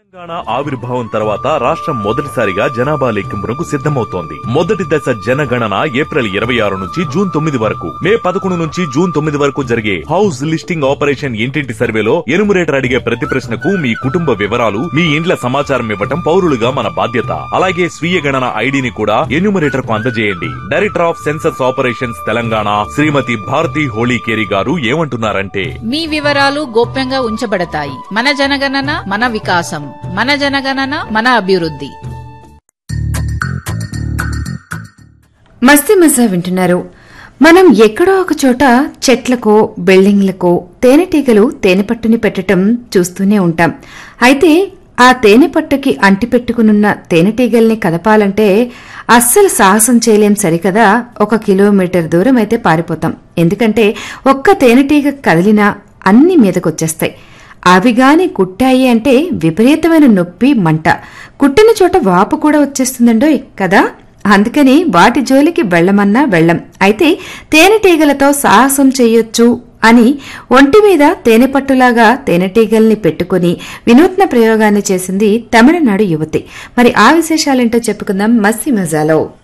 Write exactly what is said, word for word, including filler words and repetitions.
తెలంగాణ ఆవిర్భావం తర్వాత రాష్ట్రం మొదటిసారిగా జనాభా లెక్కింపునకు సిద్ధమవుతోంది. మొదటి దశ జనగణన ఏప్రిల్ ఇరవై ఆరు నుంచి జూన్ తొమ్మిది వరకు, మే పదకొండు నుంచి జూన్ తొమ్మిది వరకు జరిగే హౌస్ లిస్టింగ్ ఆపరేషన్ ఇంటింటి సర్వేలో ఎనుమరేటర్ అడిగే ప్రతి ప్రశ్నకు మీ కుటుంబ వివరాలు, మీ ఇండ్ల సమాచారం ఇవ్వటం పౌరులుగా మన బాధ్యత. అలాగే స్వీయ గణన ఐడిని కూడా ఎన్యూమరేటర్ కు అందజేయండి. Director of census operations Telangana శ్రీమతి భారతి హోళీకేరి గారు ఏమంటున్నారంటే, మీ వివరాలు గోప్యంగా ఉంచబడతాయి. మన జనగణన మన వికాసం, మన జనగణన మన అభివృద్ధి. మస్తీ మజా వింటున్నారు. మనం ఎక్కడో ఒక చోట చెట్లకో బిల్డింగ్లకో తేనెటీగలు తేనెపట్టుని పెట్టడం చూస్తూనే ఉంటాం. అయితే ఆ తేనెపట్టుకి అంటిపెట్టుకునున్న తేనెటీగల్ని కదపాలంటే అస్సలు సాహసం చేయలేం సరికదా. ఒక కిలోమీటర్ దూరం అయితే పారిపోతాం. ఎందుకంటే ఒక్క తేనెటీగ కదిలినా అన్ని మీదకొచ్చేస్తాయి. అవిగాని కుట్టాయి అంటే విపరీతమైన నొప్పి, మంట. కుట్టిన చోట వాపు కూడా వచ్చేస్తుందండోయ్ కదా. అందుకని వాటి జోలికి వెళ్లమన్నా వెళ్లం. అయితే తేనెటీగలతో సాహసం చెయ్యొచ్చు అని ఒంటి మీద తేనెపట్టులాగా తేనెటీగల్ని పెట్టుకుని వినూత్న ప్రయోగాన్ని చేసింది తమిళనాడు యువతి. మరి ఆ విశేషాలేంటో చెప్పుకుందాం మస్తీ మజాలో.